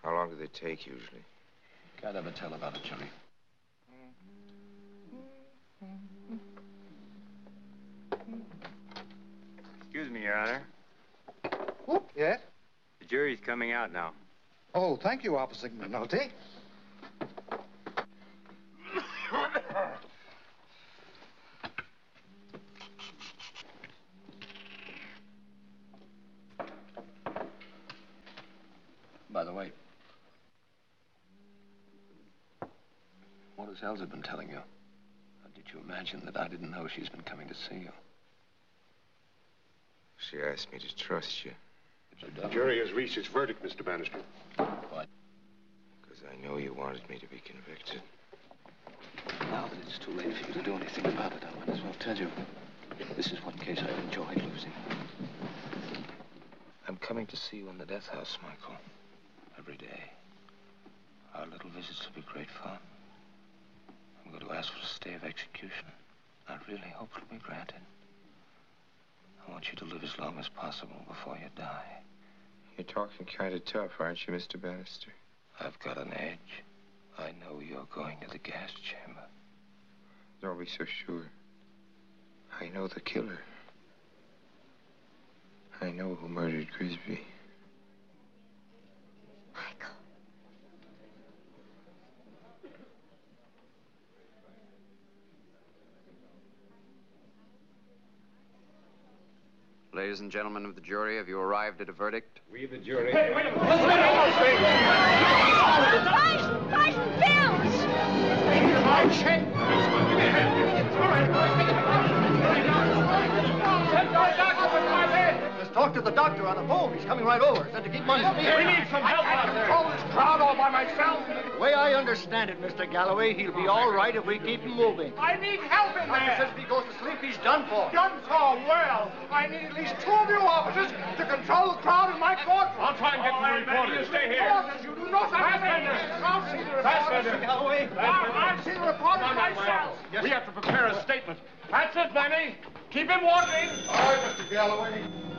How long do they take, usually? Can't ever tell about a jury. Excuse me, Your Honor. Oh, yes? The jury's coming out now. Oh, thank you, Officer McNulty. By the way, what has Elsa been telling you? Or did you imagine that I didn't know she's been coming to see you? She asked me to trust you. The jury has reached its verdict, Mr. Bannister. What? Because I know you wanted me to be convicted. Now that it's too late for you to do anything about it, I might as well tell you. This is one case I've enjoyed losing. I'm coming to see you in the death house, Michael. Every day. Our little visits will be great fun. I'm going to ask for a stay of execution. I really hope it'll be granted. I want you to live as long as possible before you die. You're talking kind of tough, aren't you, Mr. Bannister? I've got an edge. I know you're going to the gas chamber. Don't be so sure. I know the killer. I know who murdered Grisby. Michael. Ladies and gentlemen of the jury, have you arrived at a verdict? We, the jury. Hey, wait a minute! Tyson Films! Just talk to the doctor on the phone. He's coming right over. Said to keep him on his feet. We need some help out there. Control this crowd all by myself. The way I understand it, Mr. Galloway, he'll be all right if we keep him moving. I need help in Doctor there. says if he goes to sleep, he's done for. Done for? Well, I need at least 2 of you officers to control the crowd in my courtroom. I'll try and get to the reporter. You stay here. Reporters, you do not have to. I'll see the reporters. Mr. Galloway. I'll see the reporters myself. We have to prepare a statement. That's it, Benny. Keep him walking. All right, Mr. Galloway.